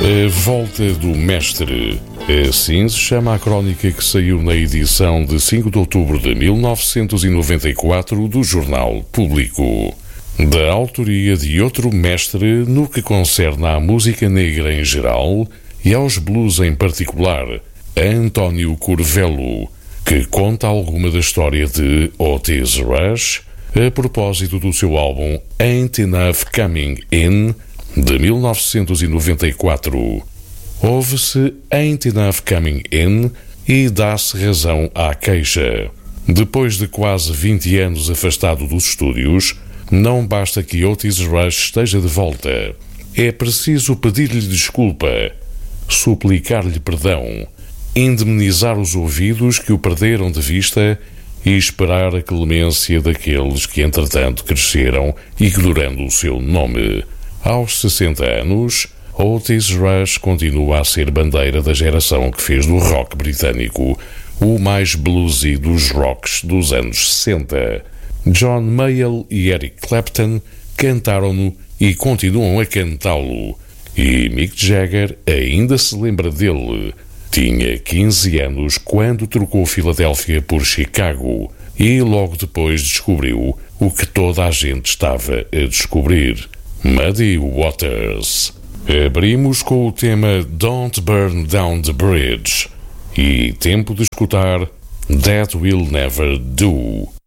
A Volta do Mestre. Assim se chama a crónica que saiu na edição de 5 de outubro de 1994 do Jornal Público. Da autoria de outro mestre no que concerne à música negra em geral e aos blues em particular, António Curvelo, que conta alguma da história de Otis Rush a propósito do seu álbum Ain't Enough Coming In, de 1994. Ouve-se Ain't Enough Coming In e dá-se razão à queixa. Depois de quase 20 anos afastado dos estúdios, não basta que Otis Rush esteja de volta. É preciso pedir-lhe desculpa, suplicar-lhe perdão, indemnizar os ouvidos que o perderam de vista e esperar a clemência daqueles que entretanto cresceram ignorando o seu nome. Aos 60 anos, Otis Rush continua a ser bandeira da geração que fez do rock britânico o mais bluesy dos rocks dos anos 60. John Mayall e Eric Clapton cantaram-no e continuam a cantá-lo. E Mick Jagger ainda se lembra dele. Tinha 15 anos quando trocou Filadélfia por Chicago e logo depois descobriu o que toda a gente estava a descobrir: Muddy Waters. Abrimos com o tema Don't Burn Down the Bridge e tempo de escutar That Will Never Do.